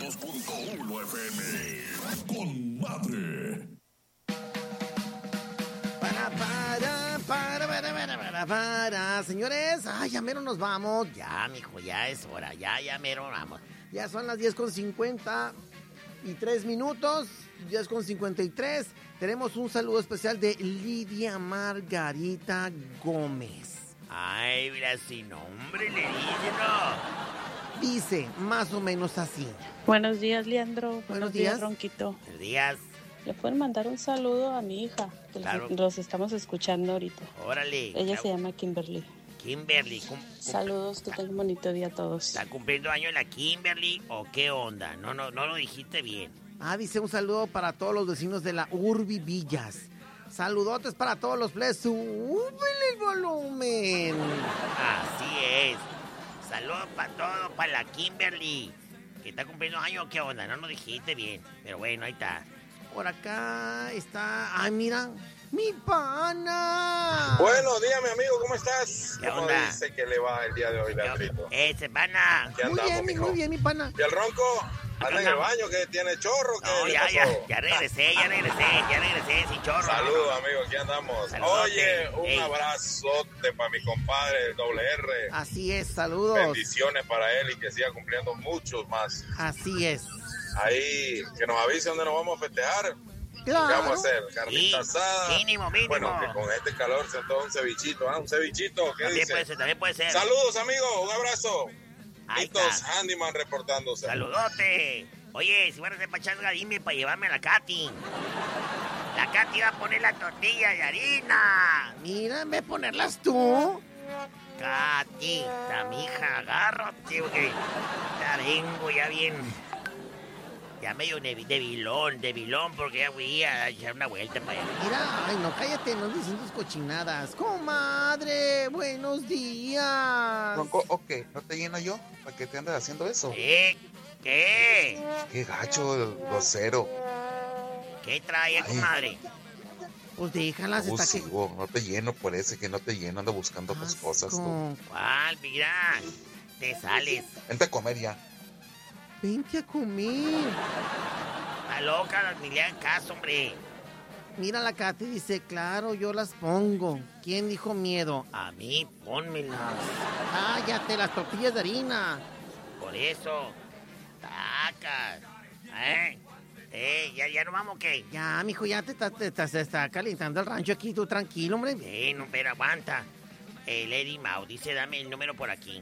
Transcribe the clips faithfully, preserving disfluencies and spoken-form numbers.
dos punto uno F M. Con madre. Para, para, para, para, para, para, para. Señores, ay, ya mero nos vamos. Ya, mijo, ya es hora. Ya, ya mero vamos. Ya son las diez con cincuenta y tres minutos. diez con cincuenta y tres. Tenemos un saludo especial de Lidia Margarita Gómez. Ay, mira, sin nombre le dice, ¿no? Dice más o menos así. Buenos días, Leandro. Buenos, Buenos días, días, Ronquito. Buenos días. Le pueden mandar un saludo a mi hija, que Claro. los, los estamos escuchando ahorita. Órale. Ella claro. se llama Kimberly. Kimberly. cum- cum- Saludos, que tengan un bonito día a todos. ¿Está cumpliendo años la Kimberly o qué onda? No, no, no lo dijiste bien. Ah, dice un saludo para todos los vecinos de la Urbi Villas. Saludotes para todos los ples. ¡Súbele el volumen! Así es. Saludos para todo, para la Kimberly. Que está cumpliendo años, ¿qué onda? No nos dijiste bien. Pero bueno, ahí está. Por acá está... ¡Ay, mira! ¡Mi pana! Buenos días, mi amigo, ¿cómo estás? ¿Qué ¿Cómo onda? dice que le va el día de hoy, Leandrito? Ese pana. Aquí Muy andamos, bien, mi- mijo. muy bien, mi pana. ¿Y el ronco? ¿Anda en el baño? ¿Que tiene chorro? ¿Qué No, le ya, pasó? ya, ya regresé, ya regresé, ya regresé, sin chorro. Saludos, amigo, aquí andamos. Saludote. Oye, un Ey. abrazote para mi compadre, el doble R. Así es, saludos. Bendiciones para él y que siga cumpliendo muchos más. Así es. Ahí, que nos avise dónde nos vamos a festejar. ¿Qué Claro. vamos a hacer? Carnita Sí, asada. mínimo, mínimo. Bueno, que con este calor se antoja un cevichito, ¿ah? Un cevichito, ¿qué También dice? puede ser, también puede ser. Saludos, amigos, un abrazo. Ahí Mitos está. Handyman reportándose. Saludote. Oye, si van a hacer pachanga, dime para llevarme a la Katy. La Katy va a poner la tortilla de harina. Mira, ve a ponerlas tú. Katy, la mija, agárrate, porque ya vengo, ya bien. Ya medio de- debilón, debilón, porque ya voy a echar una vuelta para allá. Mira, ay, no, cállate, no dicen tus cochinadas. Comadre, buenos días. Ronco, ok, ¿no te lleno yo? ¿Para qué te andas haciendo eso? ¿Qué? ¿Qué? Qué gacho, grosero. ¿Qué trae, Ay. comadre? Pues déjalas, está que... Abusivo, no te lleno por ese que no te lleno, ando buscando otras cosas. Tú. Asco. ¿Cuál? Mira, te sales. Vente a comer ya. Vente a comer. Está loca, ni le hagan caso, hombre. Mira, la Katy dice, claro, yo las pongo. ¿Quién dijo miedo? A mí, pónmelas. Cállate, las tortillas de harina. Por eso, tacas. ¿Eh? ¿Eh? ¿Ya, ya no vamos o qué? Ya, mijo, ya te, está- te, te- se está calentando el rancho aquí, tú tranquilo, hombre. Bueno, pero aguanta. El Eddie Mau dice, dame el número por aquí.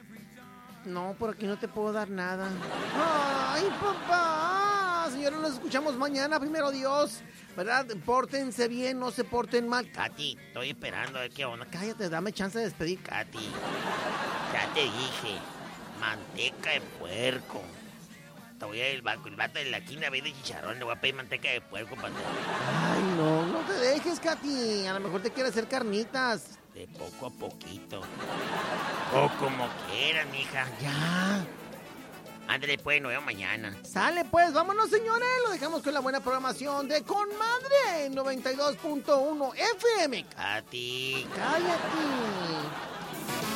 No, por aquí no te puedo dar nada. ¡Ay, papá! Señores, nos escuchamos mañana, primero Dios. ¿Verdad? Pórtense bien, no se porten mal. Katy, estoy esperando a ver qué onda. Cállate, dame chance de despedir. Katy, ya te dije, manteca de puerco. Te voy a ir al banco, el vato de la esquina vende chicharrón, le voy a pedir manteca de puerco para Ay, no, no te dejes, Katy. A lo mejor te quiere hacer carnitas. de poco a poquito. O como quieras, mija. Ya. Ándale, pues, nos vemos mañana. Sale, pues, vámonos, señores. Lo dejamos con la buena programación de Con Madre noventa y dos punto uno F M. Katy. Cállate.